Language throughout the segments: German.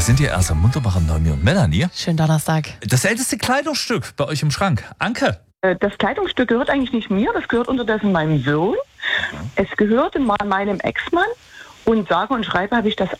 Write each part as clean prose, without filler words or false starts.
sind hier erst am Munterbacher Noemi und Melanie. Schönen Donnerstag. Das älteste Kleidungsstück bei euch im Schrank. Anke. Das Kleidungsstück gehört eigentlich nicht mir, das gehört unterdessen meinem Sohn. Es gehörte mal meinem Ex-Mann und sage und schreibe, habe ich das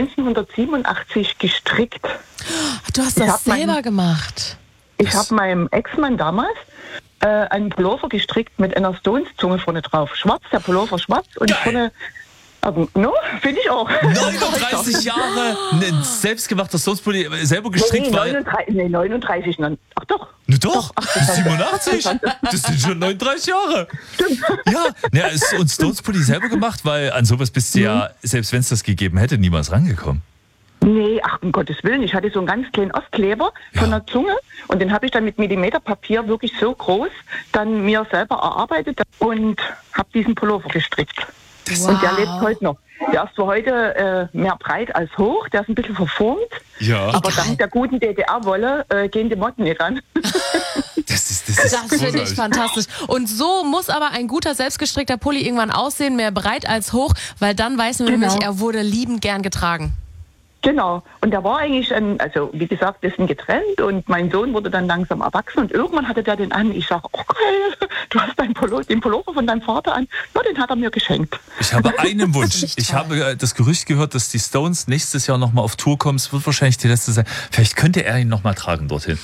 1987 gestrickt. Du hast das selber gemacht. Ich habe meinem Ex-Mann damals einen Pullover gestrickt mit einer Stones-Zunge vorne drauf. Schwarz, der Pullover schwarz und vorne... No, finde ich auch. 39 Jahre ein selbstgemachter Stones-Pulli selber gestrickt, weil... 39. Ach doch. Ne, doch, 87. Das sind schon 39 Jahre. Stimmt. Ja, und Stones-Pulli selber gemacht, weil an sowas bist du ja, selbst wenn es das gegeben hätte, niemals rangekommen. Nee, ach um Gottes Willen, ich hatte so einen ganz kleinen Aufkleber von der Zunge und den habe ich dann mit Millimeterpapier wirklich so groß dann mir selber erarbeitet und habe diesen Pullover gestrickt. Und der lebt heute noch. Der ist zwar heute mehr breit als hoch, der ist ein bisschen verformt, aber dank der guten DDR-Wolle gehen die Motten nicht ran. Das finde ich fantastisch. Und so muss aber ein guter, selbstgestrickter Pulli irgendwann aussehen, mehr breit als hoch, weil dann weiß man nämlich, er wurde liebend gern getragen. Genau. Und der war eigentlich, also wie gesagt, wir sind getrennt und mein Sohn wurde dann langsam erwachsen und irgendwann hatte der den an. Ich sage, oh geil, du hast den Pullover von deinem Vater an. Ja, den hat er mir geschenkt. Ich habe einen Wunsch. Ich habe das Gerücht gehört, dass die Stones nächstes Jahr nochmal auf Tour kommen. Es wird wahrscheinlich die letzte sein. Vielleicht könnte er ihn nochmal tragen dorthin.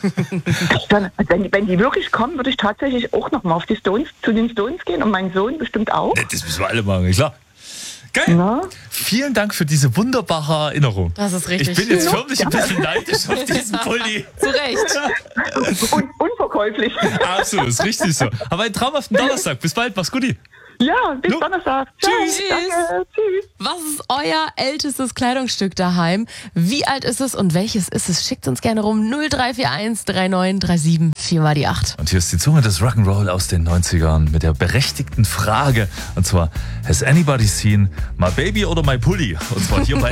Wenn die wirklich kommen, würde ich tatsächlich auch nochmal zu den Stones gehen und mein Sohn bestimmt auch. Das müssen wir alle machen, klar. Geil. Na? Vielen Dank für diese wunderbare Erinnerung. Das ist richtig. Ich bin jetzt förmlich ein bisschen neidisch auf diesen Pulli. Zu Recht. Und unverkäuflich. Absolut, ist richtig so. Aber einen traumhaften Donnerstag. Bis bald, mach's gut. Ja, bis Donnerstag. Tschüss. Danke. Tschüss. Was ist euer ältestes Kleidungsstück daheim? Wie alt ist es und welches ist es? Schickt uns gerne rum 0341 3937 4 die 8. Und hier ist die Zunge des Rock'n'Roll aus den 90ern mit der berechtigten Frage. Und zwar, has anybody seen my baby oder my pulli? Und zwar hier bei